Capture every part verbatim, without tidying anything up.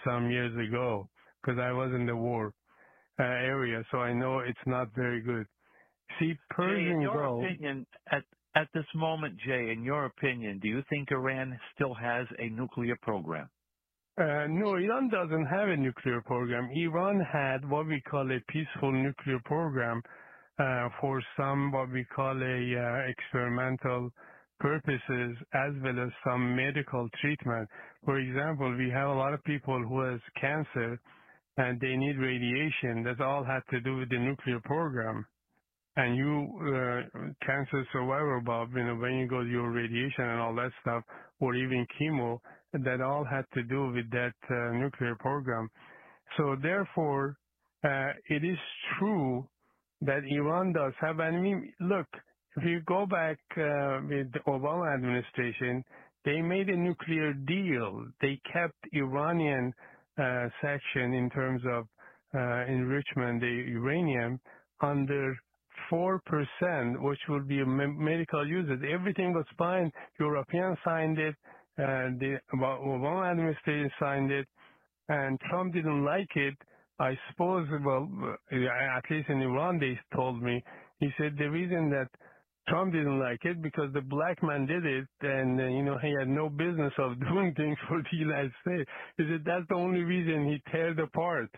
some years ago because I was in the war uh, area, so I know it's not very good. See, Persian Jay, in your Gulf. opinion, at at this moment, Jay, in your opinion, do you think Iran still has a nuclear program? Uh, no, Iran doesn't have a nuclear program. Iran had what we call a peaceful nuclear program uh, for some what we call a uh, experimental purposes as well as some medical treatment. For example, we have a lot of people who has cancer and they need radiation. That all had to do with the nuclear program. And you, uh, cancer survivor, Bob, you know, when you go to your radiation and all that stuff, or even chemo, that all had to do with that uh, nuclear program. So therefore, uh, it is true that Iran does have, and I mean, look, if you go back uh, with the Obama administration, they made a nuclear deal. They kept Iranian uh, section in terms of uh, enrichment, the uranium, under four percent, which would be a medical usage. Everything was fine. Europeans signed it. Uh, the Obama administration signed it. And Trump didn't like it. I suppose, well, at least in Iran, they told me, he said the reason that Trump didn't like it because the black man did it and, uh, you know, he had no business of doing things for the United States. He said that's the only reason he teared apart.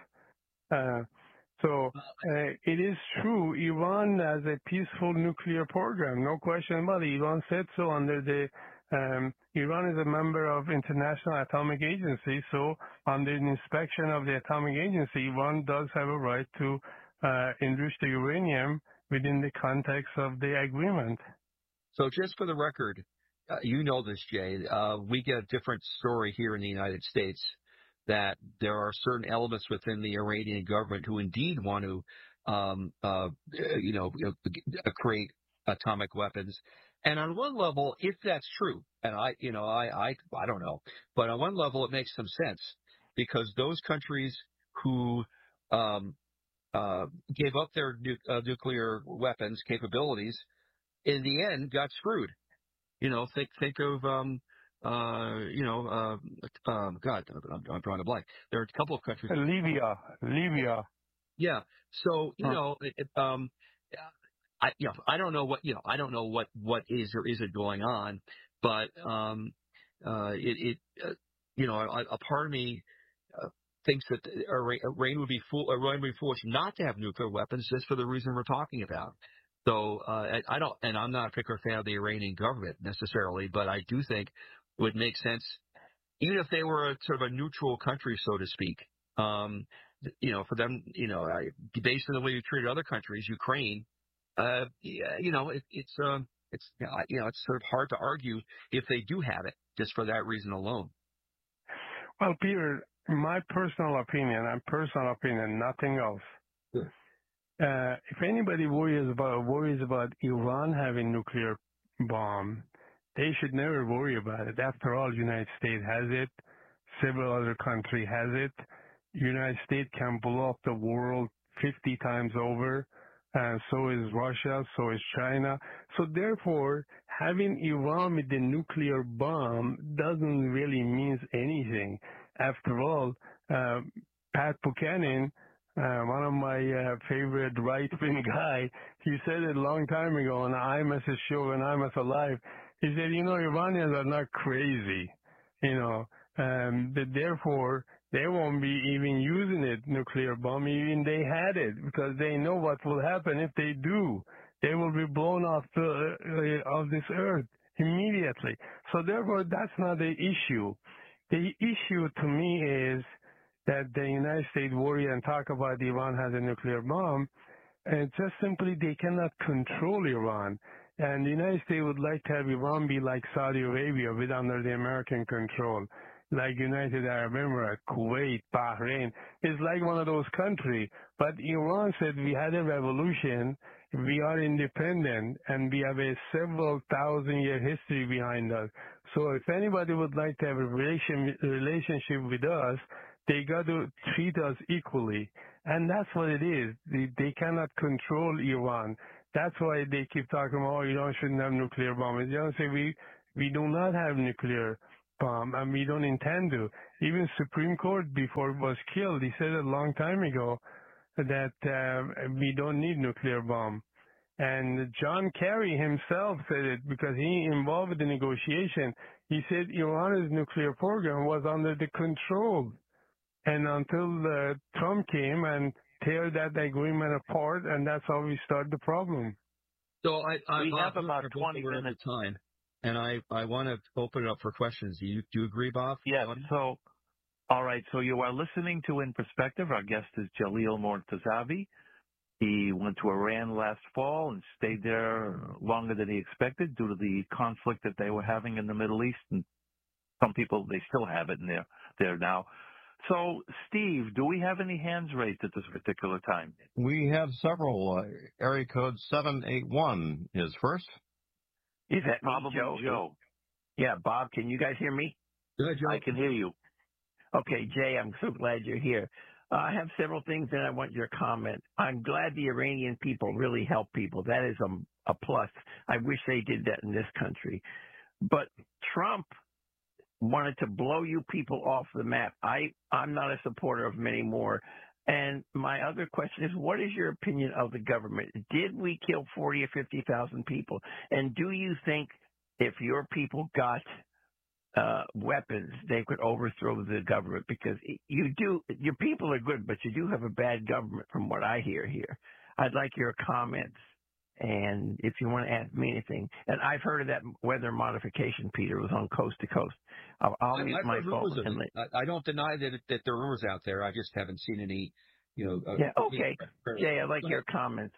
Uh, So uh, it is true, Iran has a peaceful nuclear program, no question about it. Iran said so under the, um, Iran is a member of International Atomic Agency, so under the inspection of the Atomic Agency, Iran does have a right to uh, enrich the uranium within the context of the agreement. So just for the record, uh, you know this, Jay, uh, we get a different story here in the United States, that there are certain elements within the Iranian government who indeed want to, um, uh, you know, create atomic weapons. And on one level, if that's true, and I, you know, I, I, I don't know, but on one level, it makes some sense because those countries who um, uh, gave up their nu- uh, nuclear weapons capabilities, in the end, got screwed. You know, think think of. Um, Uh, you know, uh, um, God, I'm, I'm drawing a blank. There are a couple of countries. Libya, Libya. Yeah. So, you huh. know, it, um, I, you know, I don't know what, you know, I don't know what, what is or isn't going on, but, um, uh, it, it, uh, you know, a, a part of me, uh, thinks that Iran would be fool, Iran would be foolish not to have nuclear weapons just for the reason we're talking about. So, uh, I, I don't, and I'm not a particular fan of the Iranian government necessarily, but I do think it would make sense, even if they were a sort of a neutral country, so to speak, um, you know, for them, you know, based on the way you treated other countries, Ukraine, uh, you know, it, it's, um, it's, you know, it's sort of hard to argue if they do have it just for that reason alone. Well, Peter, my personal opinion, and personal opinion, nothing else. Sure. Uh, if anybody worries about worries about Iran having nuclear bomb, they should never worry about it. After all, United States has it. Several other countries has it. United States can blow up the world fifty times over. And so is Russia. So is China. So therefore, having Iran with the nuclear bomb doesn't really mean anything. After all, uh, Pat Buchanan, Uh, one of my uh, favorite right-wing guy, he said it a long time ago on the I M S show when I M S Alive. He said, you know, Iranians are not crazy, you know, um, that therefore they won't be even using it, nuclear bomb, even they had it, because they know what will happen if they do. They will be blown off the, uh, of this earth immediately. So therefore, that's not the issue. The issue to me is that the United States worry and talk about Iran has a nuclear bomb, and just simply they cannot control Iran. And the United States would like to have Iran be like Saudi Arabia, with under the American control, like United Arab Emirates, Kuwait, Bahrain. It's like one of those countries. But Iran said we had a revolution, we are independent, and we have a several thousand year history behind us. So if anybody would like to have a relation, relationship with us, they got to treat us equally. And that's what it is. They, they cannot control Iran. That's why they keep talking about, oh, Iran shouldn't have nuclear bombs. Iran say we, we do not have nuclear bomb, and we don't intend to. Even Supreme Court, before it was killed, he said a long time ago that uh, we don't need nuclear bomb. And John Kerry himself said it because he involved in the negotiation. He said Iran's nuclear program was under the control. And until uh, Trump came and tear that agreement apart, and that's how we start the problem. So I, I We Bob, have about we're twenty over minutes. the time, and I, I want to open it up for questions. Do you do you agree, Bob? Yeah. So, all right. So you are listening to In Perspective. Our guest is Jalil Mortazavi. He went to Iran last fall and stayed there longer than he expected due to the conflict that they were having in the Middle East. And some people, they still have it in there, there now. So, Steve, do we have any hands raised at this particular time? We have several. Uh, area code seven eight one is first. Is that me, Probably Joe? Joe. Yeah, Bob, can you guys hear me? Good, Joe. I can hear you. Okay, Jay, I'm so glad you're here. Uh, I have several things that I want your comment. I'm glad the Iranian people really help people. That is a, a plus. I wish they did that in this country. But Trump wanted to blow you people off the map. I, I'm not a supporter of him anymore. And my other question is, what is your opinion of the government? Did we kill forty or fifty thousand people? And do you think if your people got uh, weapons, they could overthrow the government? Because you do, your people are good, but you do have a bad government from what I hear here. I'd like your comments. And if you want to ask me anything, and I've heard of that weather modification, Peter, it was on Coast to Coast. I'll, I'll mute my phone. And I, I don't deny that it, that there are rumors out there. I just haven't seen any, you know. Uh, yeah, okay. Jay, I'd like your comments.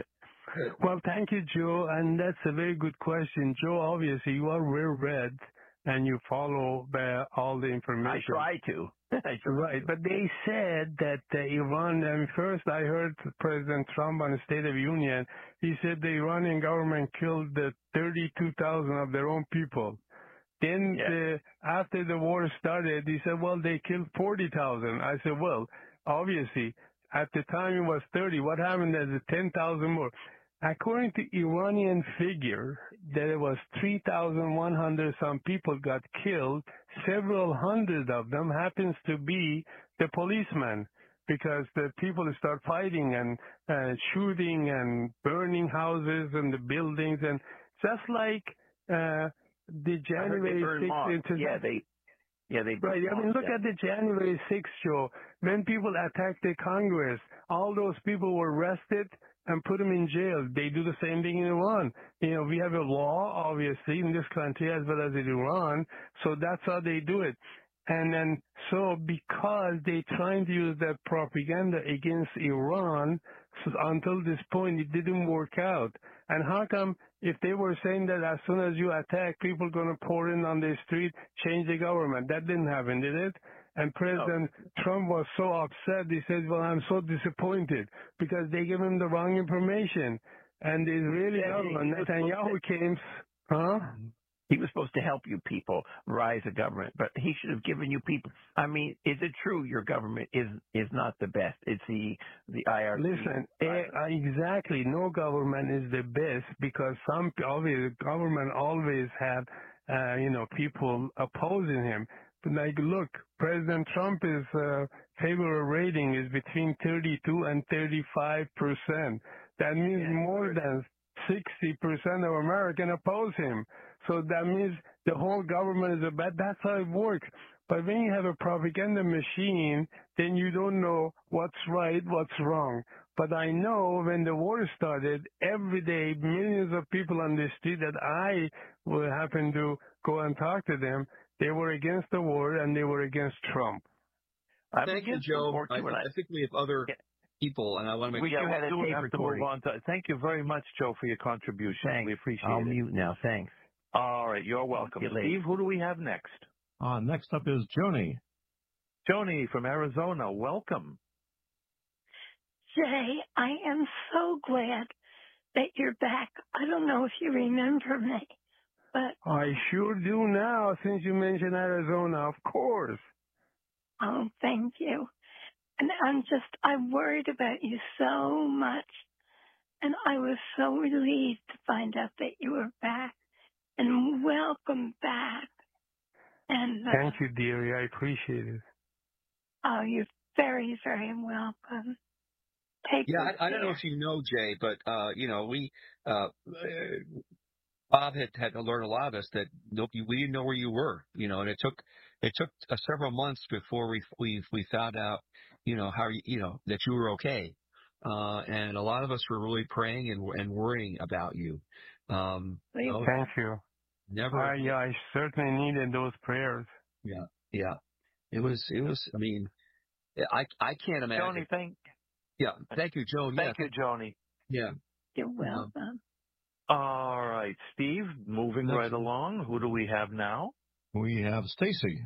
Well, thank you, Joe, and that's a very good question. Joe, obviously, you are well-read, and you follow uh, all the information. I try to. I try right, to. but they said that uh, Iran, and first I heard President Trump on the State of the Union, he said the Iranian government killed uh, thirty-two thousand of their own people. Then yeah. the, after the war started, he said, well, they killed forty thousand. I said, well, obviously, at the time it was thirty. What happened is ten thousand more. According to Iranian figure, there was three thousand one hundred some people got killed. Several hundred of them happens to be the policemen, because the people start fighting and uh, shooting and burning houses and the buildings, and just like uh, the January sixth. Yeah, they. Yeah, they. Right. I mean, look yeah. at the January sixth show. When people attacked the Congress, all those people were arrested and put them in jail. They do the same thing in Iran. You know, we have a law, obviously, in this country as well as in Iran, so that's how they do it. And then, so because they're trying to use that propaganda against Iran, so until this point, it didn't work out. And how come, if they were saying that as soon as you attack, people are going to pour in on the street, change the government? That didn't happen, did it? And President no. Trump was so upset, he said, well, I'm so disappointed because they gave him the wrong information. And the Israeli yeah, government, Netanyahu came, huh? He was supposed to help you people rise a government, but he should have given you people. I mean, is it true your government is is not the best? It's the the I R C. Listen, uh, exactly. No government is the best because some always government always have uh, you know people opposing him. But like, look, President Trump is uh, favorable rating is between thirty-two and thirty-five percent. That means yeah, more right. than sixty percent of Americans oppose him. So that means the whole government is a bad. That's how it works. But when you have a propaganda machine, then you don't know what's right, what's wrong. But I know when the war started, every day millions of people on the street that I would happen to go and talk to them, they were against the war and they were against Trump. Thank you, Joe. I, I think we have other people, and I want to make we sure. We have to, have to move on to, thank you very much, Joe, for your contribution. Thanks. We appreciate I'll it. I'll mute now. Thanks. All right. You're welcome. You Steve, who do we have next? Uh, next up is Joni. Joni from Arizona. Welcome. Jay, I am so glad that you're back. I don't know if you remember me, but... I sure do now, since you mentioned Arizona, of course. Oh, thank you. And I'm just, I worried about you so much. And I was so relieved to find out that you were back. And welcome back. And uh, Thank you, dearie. I appreciate it. oh, you're very, very welcome. Take Yeah, good I, I don't know care. if you know, Jay, but uh, you know, we uh, Bob had had to learn a lot of us that nope, we didn't know where you were, you know, and it took it took uh, several months before we we we found out, you know, how you you know that you were okay, uh, and a lot of us were really praying and and worrying about you. Um, you know, Thank you. never, Uh, yeah, I certainly needed those prayers. yeah, yeah. It was it was. I mean, I I can't imagine. Joni, thank, Yeah, thank you, Joan. thank Yeah, you, Joni. yeah. You're Um, welcome. All right, Steve, moving Next. right along. Who do we have now? We have Stacy.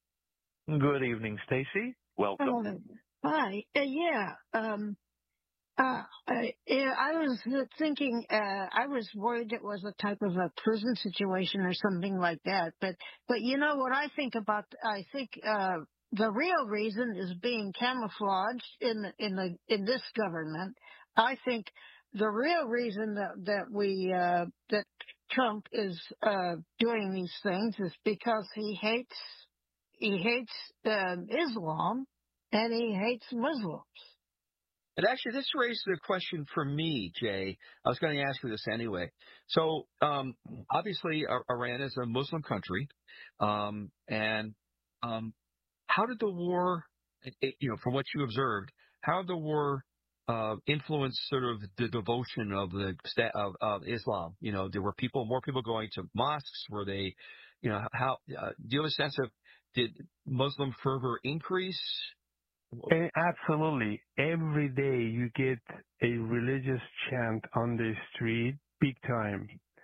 Good evening, Stacy. Welcome. Um, hi. Uh, yeah. Um, uh, I, yeah, I was thinking, uh, I was worried it was a type of a prison situation or something like that. But, but you know what I think about, I think, uh, the real reason is being camouflaged in the, in the, in this government. I think the real reason that, that we, uh, that Trump is, uh, doing these things is because he hates, he hates, um, Islam and he hates Muslims. And actually, this raises a question for me, Jay. I was going to ask you this anyway. So, um, obviously, Iran is a Muslim country, um, and um, how did the war, it, you know, from what you observed, how did the war uh, influence sort of the devotion of the of, of Islam? You know, there were people, more people going to mosques. Were they, you know, how? Uh, do you have a sense of did Muslim fervor increase? Eh, Absolutely. Every day you get a religious chant on the street, big time.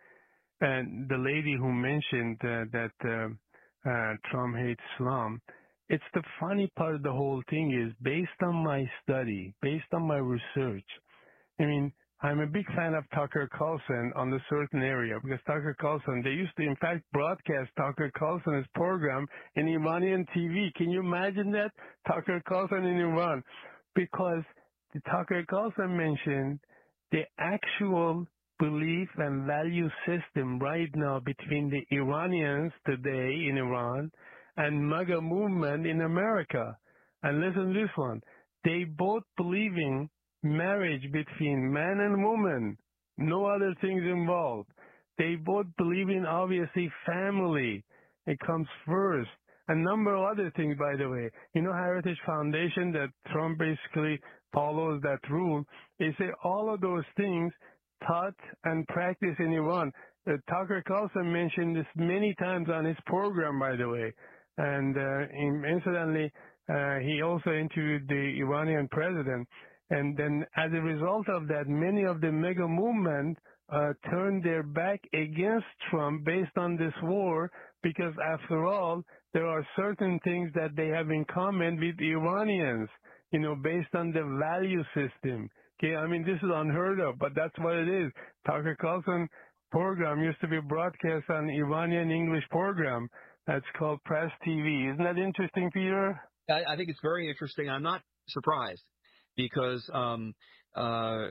And the lady who mentioned uh, that uh, uh, Trump hates Islam, it's the funny part of the whole thing is based on my study, based on my research. I mean, I'm a big fan of Tucker Carlson on the certain area because Tucker Carlson, they used to in fact broadcast Tucker Carlson's program in Iranian T V. Can you imagine that? Tucker Carlson in Iran. Because the Tucker Carlson mentioned the actual belief and value system right now between the Iranians today in Iran and MAGA movement in America. And listen to this one. They both believing marriage between man and woman, no other things involved. They both believe in obviously family. It comes first. A number of other things, by the way. You know, Heritage Foundation that Trump basically follows that rule. They say all of those things taught and practiced in Iran. Uh, Tucker Carlson mentioned this many times on his program, by the way. And uh, in, incidentally, uh, he also interviewed the Iranian president. And then as a result of that, many of the mega movement uh, turned their back against Trump based on this war because after all, there are certain things that they have in common with the Iranians, you know, based on the value system. Okay, I mean, this is unheard of, but that's what it is. Tucker Carlson program used to be broadcast on Iranian English program. That's called Press T V. Isn't that interesting, Peter? I, I think it's very interesting. I'm not surprised because, um, uh,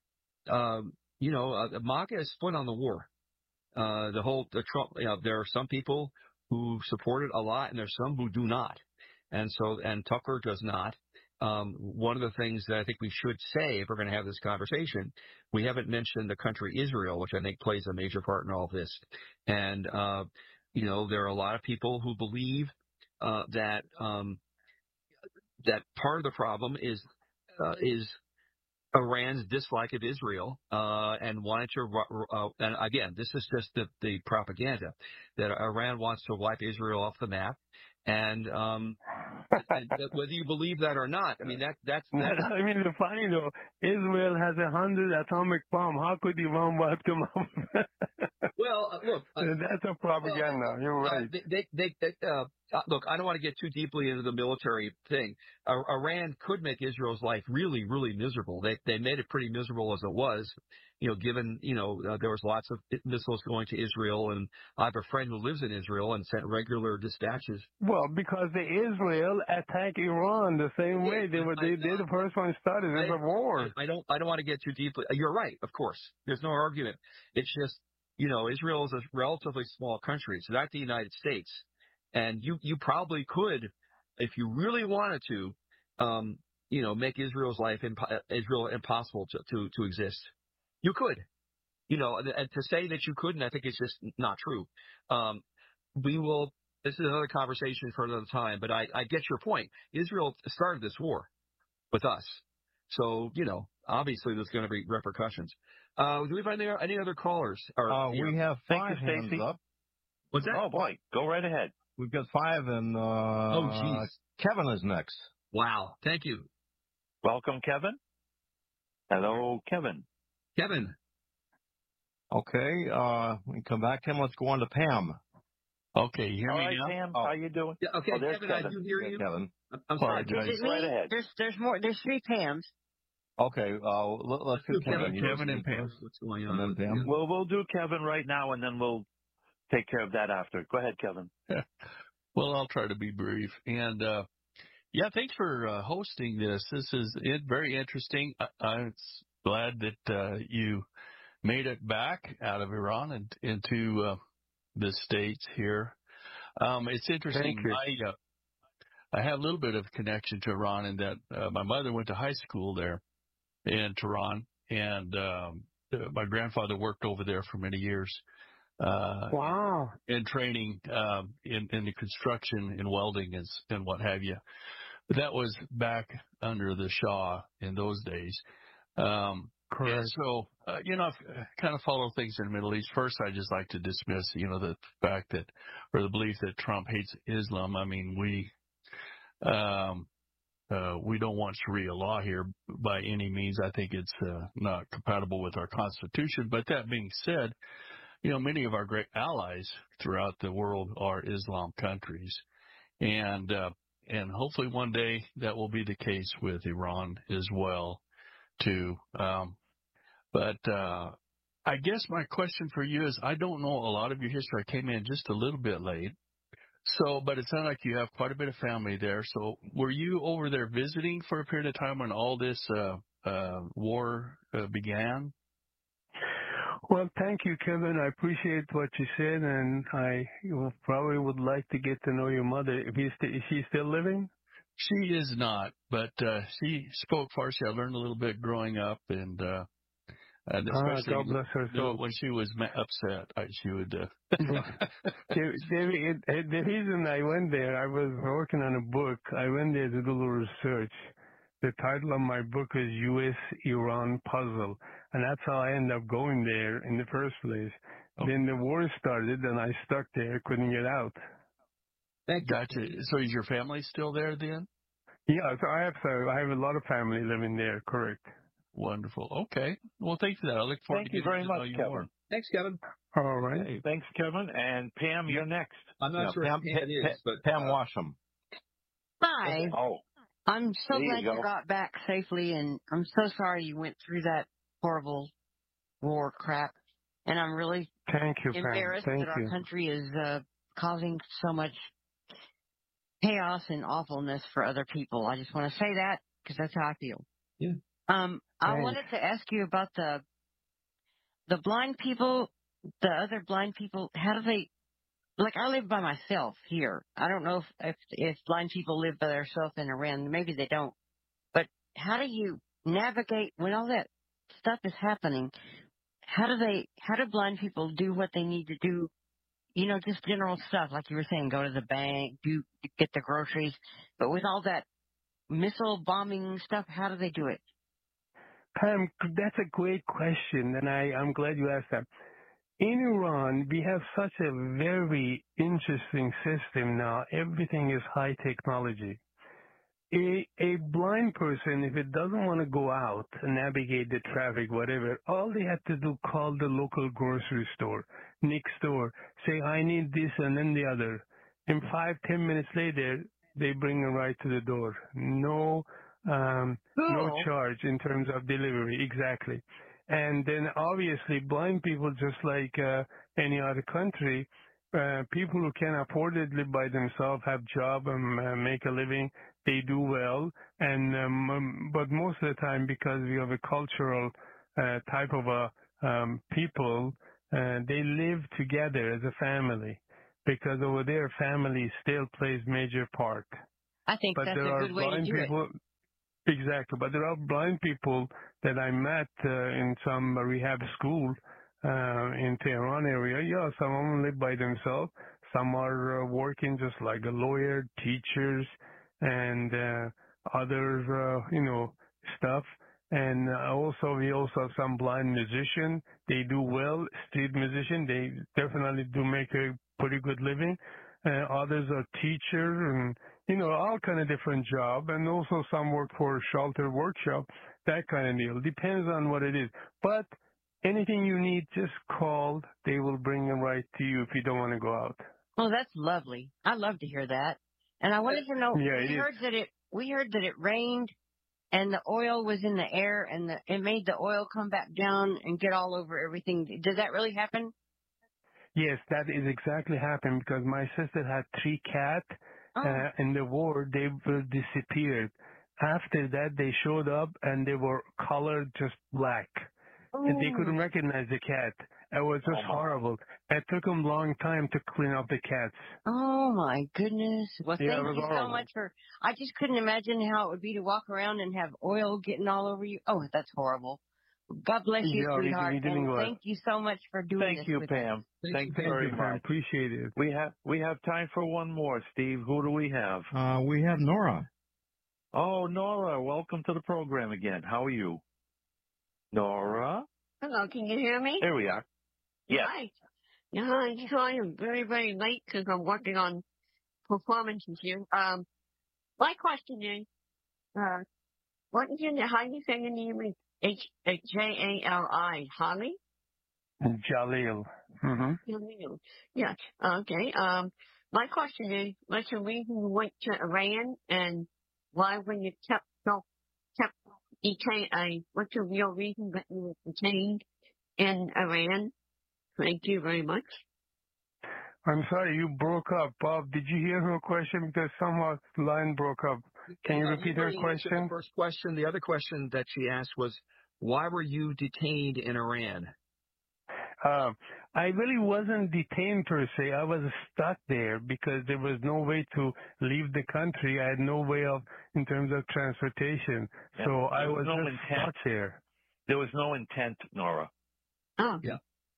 um, you know, uh, MAGA is split on the war. Uh, the whole, the Trump, you know, there are some people who support it a lot and there's some who do not. And so, and Tucker does not. Um, one of the things that I think we should say if we're going to have this conversation, we haven't mentioned the country Israel, which I think plays a major part in all of this. And, uh, you know, there are a lot of people who believe, uh, that, um, that part of the problem is, uh, is Iran's dislike of Israel, uh, and wanted to, uh, and again, this is just the, the propaganda, that Iran wants to wipe Israel off the map. And, um, and whether you believe that or not, I mean, that, that's, that's, I mean, the funny though, Israel has a hundred atomic bomb. How could Iran wipe them off? well, uh, look, uh, that's a propaganda. well, You're right. Uh, they, they, they, uh, uh, look, I don't want to get too deeply into the military thing. Uh, Iran could make Israel's life really, really miserable. They, they made it pretty miserable as it was. You know, given, you know, uh, there was lots of missiles going to Israel, and I have a friend who lives in Israel and sent regular dispatches. Well, because the Israel attacked Iran the same way. They were, they, they're the first one started. It's a war. I, I don't, I don't want to get too deeply. You're right, of course. There's no argument. It's just, you know, Israel is a relatively small country. It's not the United States. And you, you probably could, if you really wanted to, um, you know, make Israel's life, impo- Israel impossible to, to, to exist. You could. You know, and, and to say that you couldn't, I think it's just not true. Um, we will, this is another conversation for another time, but I, I get your point. Israel started this war with us. So, you know, obviously there's going to be repercussions. Uh, do we have any, any other callers? Or, Uh, we have Thank five you, hands Stacy. up. What's that? Oh, boy. Go right ahead. We've got five, and uh, Oh, jeez. Kevin is next. Wow. Thank you. Welcome, Kevin. Hello, Kevin. Kevin. Okay, uh, we can come back to him. Let's go on to Pam. Okay, you hear All me right, now? Pam, Oh. how you doing? Yeah, okay, Oh, there's Kevin, I Kevin. do hear Yeah, you. Kevin. I'm- I'm sorry. Apologize. Is it me? Right ahead. There's there's more. There's three Pams. Okay, uh, let, let's do do Kevin. Kevin You Kevin just- and Pam. What's going on? And then Pam. Well, we'll do Kevin right now, and then we'll take care of that after. Go ahead, Kevin. Well, I'll try to be brief. And, uh, yeah, thanks for uh, hosting this. This is it, very interesting. I, I'm glad that uh, you made it back out of Iran and into uh, the States here. Um, it's interesting. Thank you. I, uh, I have a little bit of connection to Iran in that uh, my mother went to high school there in Tehran, and um, uh, my grandfather worked over there for many years. Uh, Wow. in training um, in, in the construction, in welding, and, and what have you. But that was back under the Shah in those days. Um, Correct. and so, uh, you know, I've kind of follow things in the Middle East. First, I just like to dismiss, you know, the fact that, or the belief that Trump hates Islam. I mean, we, um, uh, we don't want Sharia law here by any means. I think it's uh, not compatible with our Constitution. But that being said, you know, many of our great allies throughout the world are Islam countries. And, uh, and hopefully one day that will be the case with Iran as well, too. Um, but, uh, I guess my question for you is, I don't know a lot of your history. I came in just a little bit late. So, but it sounds like you have quite a bit of family there. So were you over there visiting for a period of time when all this, uh, uh, war uh, began? Well, thank you, Kevin. I appreciate what you said, and I probably would like to get to know your mother. If he's st- is she still living? She is not, but uh, she spoke Farsi. I learned a little bit growing up, and uh, and Ah, especially God bless her you know, soul. when she was ma- upset, I, she would. Uh, the, the, the reason I went there, I was working on a book. I went there to do a little research. The title of my book is U S Iran Puzzle, and that's how I ended up going there in the first place. Oh. Then the war started, and I stuck there, couldn't get out. Thank you. gotcha. So is your family still there then? Yeah, so I have so I have a lot of family living there. Correct. Wonderful. Okay. Well, thank you for that. I look forward Thank to you getting very to much, know you Kevin. more. Thanks, Kevin. All right. Hey, thanks, Kevin. And Pam, you're next. I'm not Yeah, sure Pam, if Pam Pa- is, but Pam uh, Washam. Hi. Oh, I'm so There you glad you, go. got back safely, and I'm so sorry you went through that horrible war crap. And I'm really Thank you, Pam. embarrassed Thank that our you. country is uh, causing so much chaos and awfulness for other people. I just want to say that because that's how I feel. Yeah. Um, I Thanks. wanted to ask you about the the blind people, the other blind people. How do they? Like, I live by myself here. I don't know if, if if blind people live by themselves in Iran. Maybe they don't. But how do you navigate when all that stuff is happening? How do they? How do blind people do what they need to do? You know, just general stuff, like you were saying, go to the bank, do get the groceries. But with all that missile bombing stuff, how do they do it? Pam, that's a great question, and I, I'm glad you asked that. In Iran, we have such a very interesting system now. Everything is high technology. A, a blind person, if it doesn't want to go out and navigate the traffic, whatever, all they have to do, call the local grocery store next door, say, I need this and then the other. And five, ten minutes later, they bring it right to the door. No, um, no Cool. charge in terms of delivery. Exactly. And then obviously blind people, just like uh, any other country, uh, people who can afford it, live by themselves, have job and uh, make a living, they do well. And um, um, but most of the time, because we have a cultural uh, type of a um, people, uh, they live together as a family. because over there family still plays major part. I think but that's there a are good way to blind do people, it. Exactly, but there are blind people that I met uh, in some rehab school uh, in Tehran area. Yeah, some of them live by themselves. Some are uh, working just like a lawyer, teachers, and uh, other, uh, you know, stuff. And uh, also, we also have some blind musician. They do well, street musician. They definitely do make a pretty good living. Uh, others are teacher and, you know, all kind of different job. And also some work for shelter workshop, that kind of deal. Depends on what it is. But anything you need, just call. They will bring them right to you if you don't want to go out. Oh, that's lovely. I love to hear that. And I wanted to know, Yeah, we heard that it, we heard that it rained and the oil was in the air and the, it made the oil come back down and get all over everything. Did that really happen? Yes, that is exactly happened because my sister had three cats Oh. uh, in the war. They were disappeared. After that, they showed up and they were colored just black. Oh. And they couldn't recognize the cat. It was just Oh, horrible. It took them a long time to clean up the cats. Oh my goodness. Well, Yeah, it thank was you so horrible. much for, I just couldn't imagine how it would be to walk around and have oil getting all over you. Oh, that's horrible. God bless you, Yeah, we- sweetheart. we didn't and go out. thank you so much for doing Thank this you, with Pam. us. Thank, Thank you Thank very you, Pam. much. Appreciate it. We have we have time for one more, Steve. Who do we have? Uh, we have Nora. Oh, Nora, welcome to the program again. How are you? Nora? Hello, can you hear me? There we are. Yes. Hi. Yeah, I'm sorry I'm very, very late because I'm working on performances here. Um, my question is, uh, what is your, how do you say your name is? H, J A L I, Holly? Jalil. Mm-hmm. Jalil. Yeah, okay. Um, my question is, what's the reason you went to Iran and why were you kept, so, kept detained, uh, what's the real reason that you were detained in Iran? Thank you very much. I'm sorry, you broke up. Bob, did you hear her question? Because somehow the line broke up. Can you Uh, repeat her already answered question? The first question. The other question that she asked was, why were you detained in Iran? Uh, I really wasn't detained per se. I was stuck there because there was no way to leave the country. I had no way of, in terms of transportation. Yeah, so I there was was no just intent. stuck there. There was no intent, Nora. Oh. Yeah.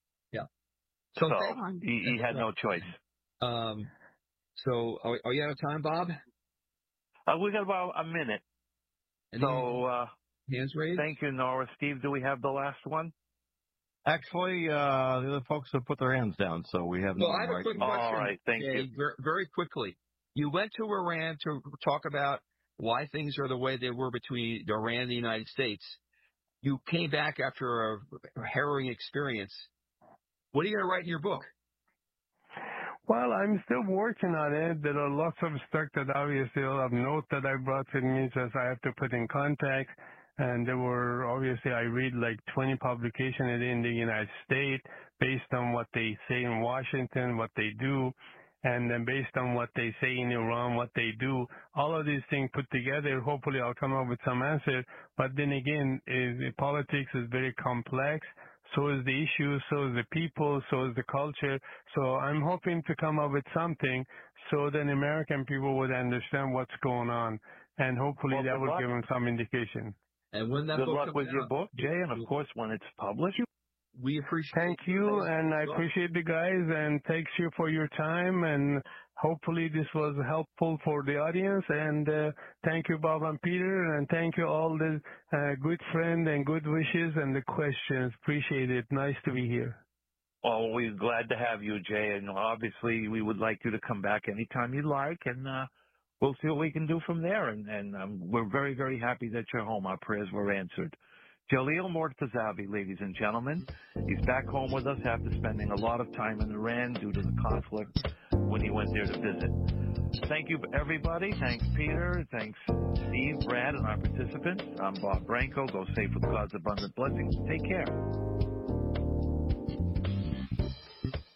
So, So, he, he had no choice. um, so are, are you out of time, Bob? Uh, we got about a minute. Any So, uh, hands raised? thank you, Nora. Steve, do we have the last one? Actually, uh, the other folks have put their hands down, so we have no Well, I have a right quick now. question. All right, thank Jay, you. ver- Very quickly. You went to Iran to talk about why things are the way they were between Iran and the United States. You came back after a harrowing experience. What are you going to write in your book? Well, I'm still working on it. There are lots of stuff that obviously I'll have note that I brought with me, just I have to put in contact. And there were, obviously, I read like twenty publications in the United States based on what they say in Washington, what they do, and then based on what they say in Iran, what they do. All of these things put together, hopefully I'll come up with some answer. But then again, is, politics is very complex. So is the issue, so is the people, so is the culture. So I'm hoping to come up with something so that American people would understand what's going on. And hopefully Well, that good would luck. give them some indication. And when that Good book luck comes with your out, book, Jay, and of course when it's published. we appreciate Thank you, and I Well, appreciate the guys, and thanks you for your time, and hopefully this was helpful for the audience, and uh, thank you, Bob and Peter, and thank you all the uh, good friends and good wishes and the questions. Appreciate it. Nice to be here. Oh, we're glad to have you, Jay, and obviously we would like you to come back anytime you'd like, and uh, we'll see what we can do from there. And, and um, we're very, very happy that you're home. Our prayers were answered. Jalil Mortazavi, ladies and gentlemen, he's back home with us after spending a lot of time in Iran due to the conflict when he went there to visit. Thank you, everybody. Thanks, Peter. Thanks, Steve, Brad, and our participants. I'm Bob Branco. Go safe with God's abundant blessings. Take care.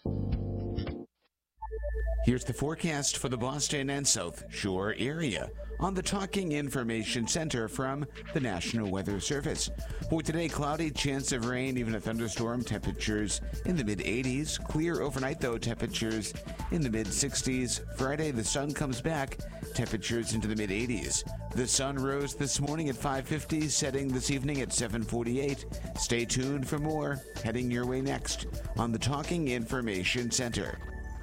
Here's the forecast for the Boston and South Shore area. on the Talking Information Center from the National Weather Service. For today, cloudy, chance of rain, even a thunderstorm, temperatures in the mid eighties. Clear overnight, though, temperatures in the mid sixties. Friday, the sun comes back, temperatures into the mid eighties. The sun rose this morning at five fifty, setting this evening at seven forty-eight. Stay tuned for more, heading your way next on the Talking Information Center.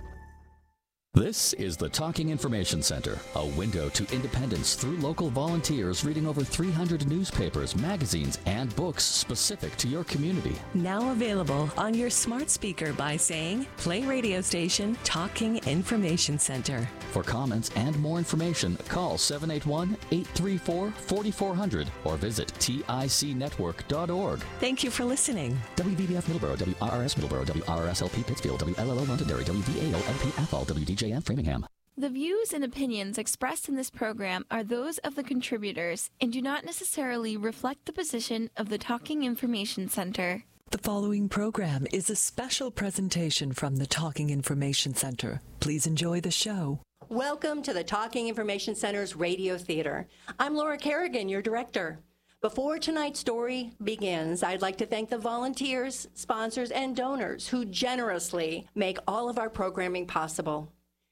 This is the Talking Information Center, a window to independence through local volunteers reading over three hundred newspapers, magazines, and books specific to your community. Now available on your smart speaker by saying, play radio station Talking Information Center. For comments and more information, call seven eight one, eight three four, four four zero zero or visit tic network dot org. Thank you for listening. W V B F Middleborough, W R R S Middleborough, W R R S L P Pittsfield, W L L O Londonderry, W V A O L P F L, W D J and Framingham. The views and opinions expressed in this program are those of the contributors and do not necessarily reflect the position of the Talking Information Center. The following program is a special presentation from the Talking Information Center. Please enjoy the show. Welcome to the Talking Information Center's Radio Theater. I'm Laura Kerrigan, your director. Before tonight's story begins, I'd like to thank the volunteers, sponsors, and donors who generously make all of our programming possible.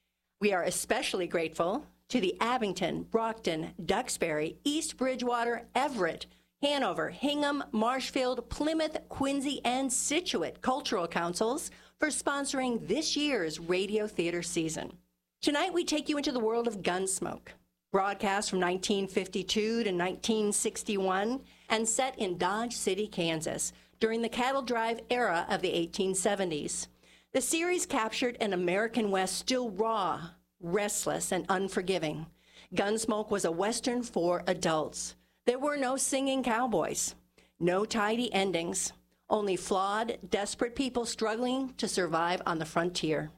We are especially grateful to the Abington, Brockton, Duxbury, East Bridgewater, Everett, Hanover, Hingham, Marshfield, Plymouth, Quincy, and Scituate Cultural Councils for sponsoring this year's radio theater season. Tonight we take you into the world of Gunsmoke, broadcast from nineteen fifty-two to nineteen sixty-one and set in Dodge City, Kansas, during the cattle drive era of the eighteen seventies. The series captured an American West still raw, restless, and unforgiving. Gunsmoke was a Western for adults. There were no singing cowboys, no tidy endings, only flawed, desperate people struggling to survive on the frontier.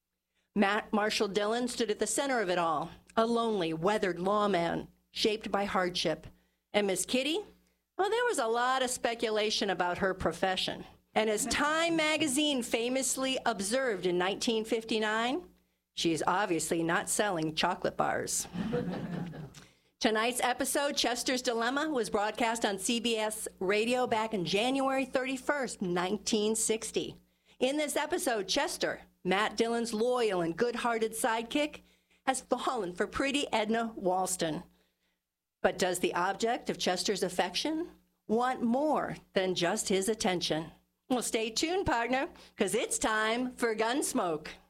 Matt Marshall Dillon stood at the center of it all, a lonely, weathered lawman shaped by hardship. And Miss Kitty? Well, there was a lot of speculation about her profession. And as Time magazine famously observed in nineteen fifty-nine, she is obviously not selling chocolate bars. Tonight's episode, Chester's Dilemma, was broadcast on C B S Radio back on January thirty-first, nineteen sixty. In this episode, Chester, Matt Dillon's loyal and good-hearted sidekick, has fallen for pretty Edna Walston. But does the object of Chester's affection want more than just his attention? Well, stay tuned, partner, because it's time for Gunsmoke.